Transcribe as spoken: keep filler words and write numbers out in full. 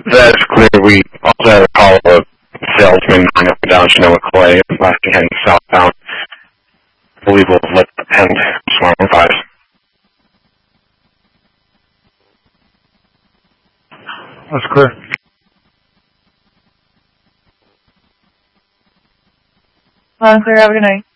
That is clear. We also had a call of a salesman going up and down Sonoma Clay, left heading southbound. I believe we'll let end Swarm five. That's clear. Well, clear. Have a good night.